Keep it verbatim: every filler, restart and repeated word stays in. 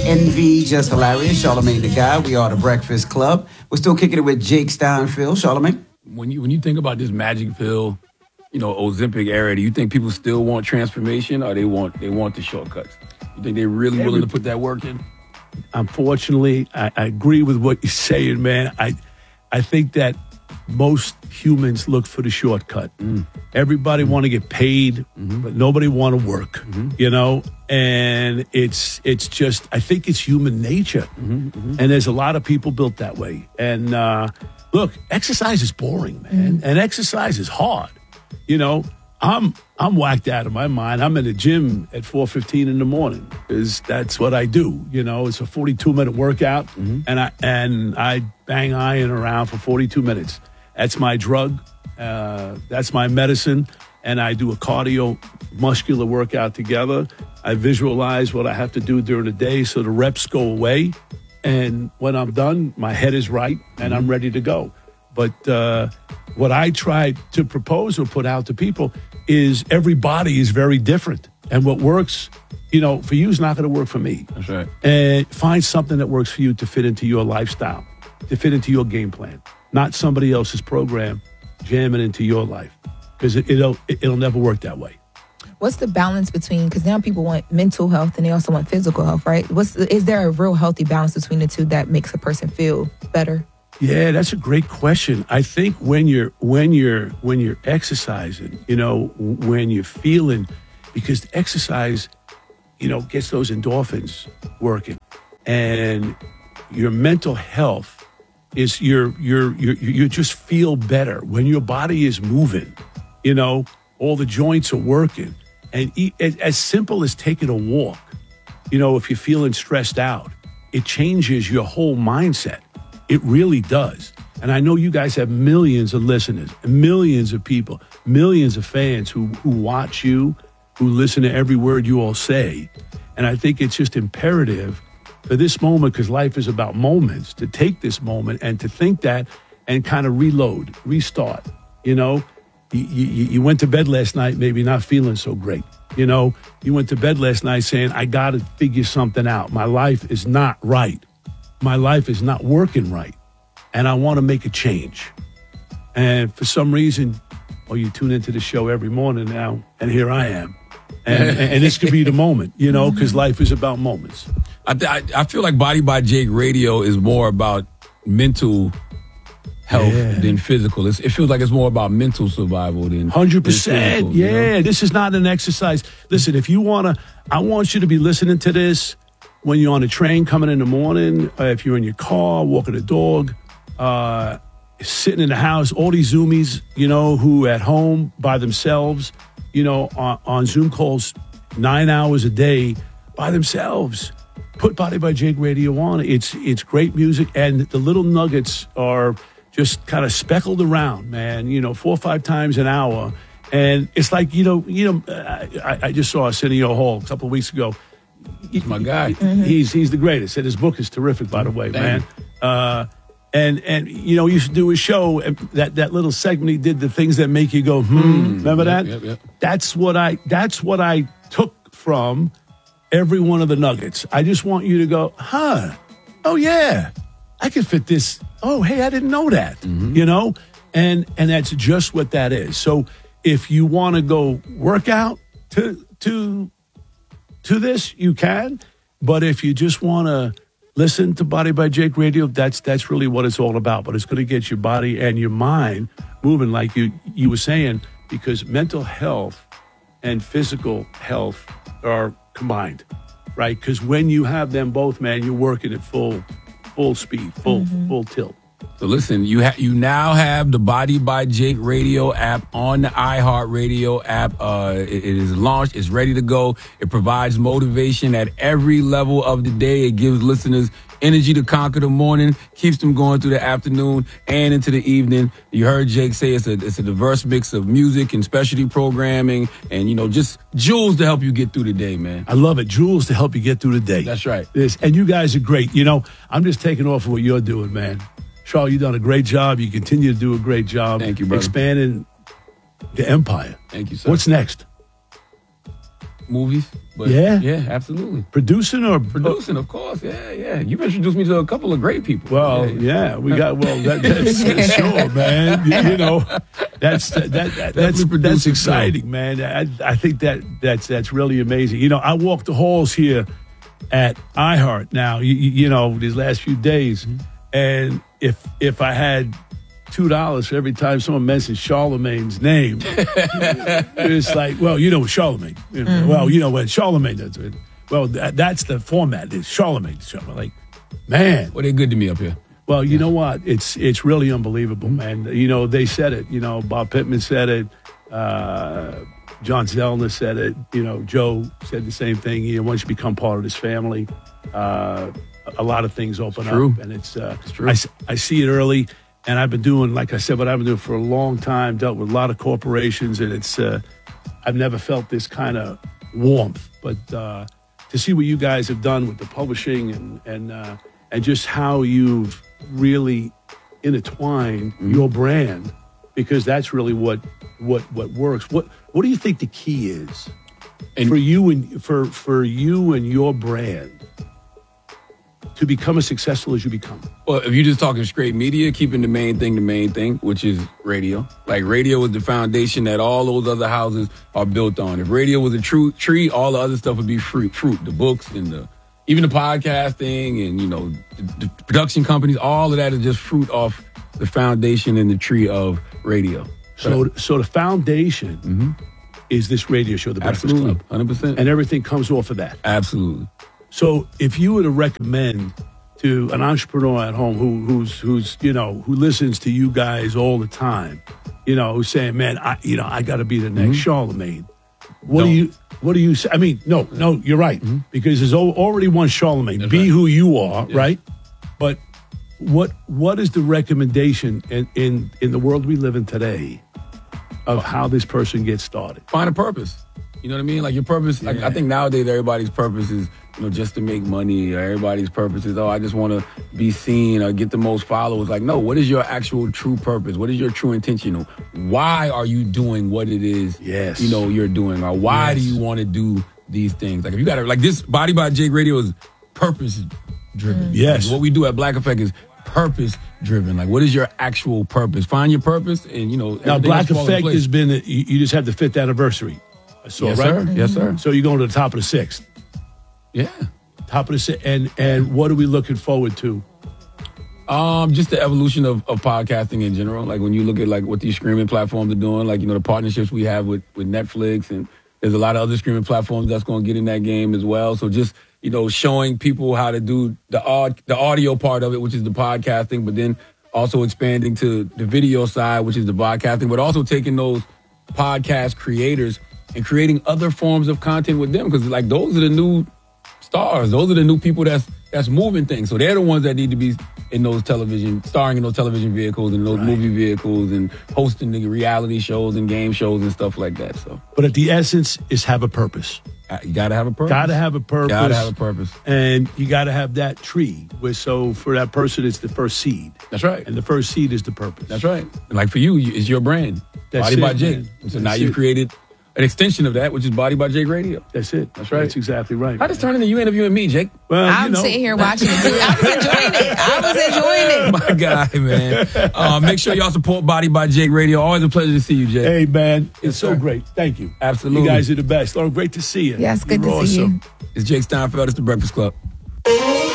Envy, Just Hilarious, Charlamagne the Guy. We are the Breakfast Club. We're still kicking it with Jake Steinfeld. Charlamagne? When you when you think about this magic pill, you know, Ozempic era, do you think people still want transformation or they want they want the shortcuts? You think they're really willing to put that work in? Unfortunately, I, I agree with what you're saying, man. I I think that most humans look for the shortcut. Mm. Everybody mm. want to get paid, mm-hmm. but nobody want to work, mm-hmm. you know? And it's it's just, I think it's human nature. Mm-hmm. Mm-hmm. And there's a lot of people built that way. And uh, look, exercise is boring, man. Mm. And exercise is hard. You know, I'm I'm whacked out of my mind. I'm in the gym at four fifteen in the morning because that's what I do. You know, it's a forty-two minute workout, mm-hmm. and I and I bang iron around for forty-two minutes. That's my drug. Uh, that's my medicine. And I do a cardio muscular workout together. I visualize what I have to do during the day so the reps go away. And when I'm done, my head is right and I'm ready to go. But uh, what I try to propose or put out to people is every body is very different. And what works, you know, for you is not going to work for me. That's right. And find something that works for you to fit into your lifestyle, to fit into your game plan. Not somebody else's program jamming into your life, because it, it'll it'll never work that way. What's the balance between, because now people want mental health and they also want physical health, right? What's the, is there a real healthy balance between the two that makes a person feel better? Yeah, that's a great question. I think when you're when you're when you're exercising, you know, when you're feeling, because exercise, you know, gets those endorphins working, and your mental health is you're you're you you just feel better when your body is moving. You know, all the joints are working, and e- as simple as taking a walk. You know, if you're feeling stressed out, it changes your whole mindset. It really does. And I know you guys have millions of listeners, millions of people, millions of fans who, who watch you, who listen to every word you all say. And I think it's just imperative for this moment, because life is about moments, to take this moment and to think that and kind of reload, restart. You know, you, you, you went to bed last night maybe not feeling so great. You know, you went to bed last night saying, I got to figure something out. My life is not right. My life is not working right, and I want to make a change. And for some reason, well, you tune into the show every morning now, and here I am. And, and this could be the moment, you know, because life is about moments. I, I I feel like Body by Jake Radio is more about mental health yeah. than physical. It's, it feels like it's more about mental survival than one hundred percent. Than physical, yeah, you know? This is not an exercise. Listen, if you want to, I want you to be listening to this when you're on a train coming in the morning, uh, if you're in your car, walking the dog, uh, sitting in the house, all these Zoomies, you know, who at home by themselves, you know, on, on Zoom calls nine hours a day by themselves. Put Body by Jake Radio on. It's it's great music, and the little nuggets are just kind of speckled around, man, you know, four or five times an hour. And it's like, you know, you know, I, I just saw Arsenio Hall a couple of weeks ago. He's my guy. Mm-hmm. He's he's the greatest. And his book is terrific, by the way, Thank man. Uh, and and you know, he used to do a show, and that, that little segment he did, the things that make you go, hmm. Mm, remember yep, that? Yep, yep. That's what I that's what I took from every one of the nuggets. I just want you to go, huh? Oh yeah, I can fit this. Oh hey, I didn't know that. Mm-hmm. You know, and and that's just what that is. So if you want to go work out to to to this, you can. But if you just want to listen to Body by Jake Radio, that's that's really what it's all about. But it's going to get your body and your mind moving, like you you were saying, because mental health and physical health are combined, right? Because when you have them both, man, you're working at full full speed, full mm-hmm. full tilt. So listen, you ha- you now have the Body by Jake Radio app on the iHeartRadio app. Uh, it, it is launched. It's ready to go. It provides motivation at every level of the day. It gives listeners energy to conquer the morning, keeps them going through the afternoon and into the evening. You heard Jake say it's a it's a diverse mix of music and specialty programming, and you know, just jewels to help you get through the day, man. I love it. Jewels to help you get through the day. That's right. This, and you guys are great. You know, I'm just taking off of what you're doing, man. Charles, you've done a great job. You continue to do a great job. Thank you, brother. Expanding the empire. Thank you, sir. What's next? Movies. But Yeah? yeah, absolutely. Producing or Producing, of course. Yeah, yeah. You've introduced me to a couple of great people. Well, yeah, yeah, we got well. That, that's for sure, man. You, you know, that's that, that, that that's Definitely that's producing, exciting, man. I, I think that that's that's really amazing. You know, I walk the halls here at iHeart now. You, you know, these last few days, and if if I had two dollars for every time someone mentions Charlemagne's name, it's like, well, you know, Charlemagne. You know, Mm-hmm. Well, you know what Charlemagne does. Well, that, that's the format. It's Charlemagne. Charlemagne. Like, man. Well, they're good to me up here. Well, you know what? It's it's really unbelievable, man. You know, they said it. You know, Bob Pittman said it. Uh, John Zellner said it. You know, Joe said the same thing. You know, once you become part of this family, uh, a lot of things open It's true. up, and it's. Uh, It's true. I, s- I see it early, and I've been doing, like I said, what I've been doing for a long time. Dealt with a lot of corporations, and it's. Uh, I've never felt this kind of warmth, but uh, to see what you guys have done with the publishing and and uh, and just how you've really intertwined Mm-hmm. your brand, because that's really what what what works. What what do you think the key is And- for you and for for you and your brand to become as successful as you become? Well, if you're just talking straight media, keeping the main thing the main thing, which is radio. Like, radio is the foundation that all those other houses are built on. If radio was a true tree, all the other stuff would be fruit. Fruit, the books and the even the podcasting and, you know, the, the production companies, all of that is just fruit off the foundation and the tree of radio. So so the foundation is this radio show, The Breakfast Absolutely, Club, one hundred percent. and everything comes off of that. Absolutely. So if you were to recommend to an entrepreneur at home who who's who's you know who listens to you guys all the time, you know, who's saying, "Man, I you know I got to be the next Charlemagne." What do Don't. you what do you say? I mean, no, no, you're right, because there's al- already one Charlemagne. That's Be right. who you are, right? But what what is the recommendation in, in in the world we live in today of how this person gets started? Find a purpose. You know what I mean? Like, your purpose, like, I think nowadays everybody's purpose is, you know, just to make money, or everybody's purpose is, oh, I just want to be seen or get the most followers. Like, no, what is your actual true purpose? What is your true intention? Why are you doing what it is, Yes. you know, you're doing? Or why Yes. do you want to do these things? Like, if you got to, like, this Body by Jake Radio is purpose driven. Yes. Like, what we do at Black Effect is purpose driven. Like, what is your actual purpose? Find your purpose, and, you know, Now, everything Black else falls in Effect place. has been you, you just had the fifth anniversary. I saw, Yes, right? sir. Yes, sir. So you're going to the top of the sixth. Yeah. Top of the sixth. And, and what are we looking forward to? Um, just the evolution of, of podcasting in general. Like, when you look at like what these streaming platforms are doing, like, you know, the partnerships we have with, with Netflix, and there's a lot of other streaming platforms that's going to get in that game as well. So just, you know, showing people how to do the aud- the audio part of it, which is the podcasting, but then also expanding to the video side, which is the podcasting, but also taking those podcast creators and creating other forms of content with them, because like those are the new stars. Those are the new people that's that's moving things. So they're the ones that need to be in those television, starring in those television vehicles and those Right. movie vehicles and hosting the reality shows and game shows and stuff like that. So But at the essence is have a purpose. uh, you gotta have a purpose. Got to have a purpose. Gotta have a purpose. And you got to have that tree. Where so for that person, it's the first seed. That's right. And the first seed is the purpose. That's right. And like for you, you- it's your brand. That's Body it, by Jake. man. So That's now you've it. created an extension of that, which is Body by Jake Radio. That's it. That's right. That's exactly right. How does turn into you interviewing me, Jake? Well, you I'm know, sitting here watching it too. I was enjoying it. I was enjoying it. My guy, man. Uh, make sure y'all support Body by Jake Radio. Always a pleasure to see you, Jake. Hey, man, it's Yes, so sir. great. Thank you. Absolutely. You guys are the best. Laura, great to see you. Yes, good You're to see awesome. you. It's Jake Steinfeld. It's The Breakfast Club.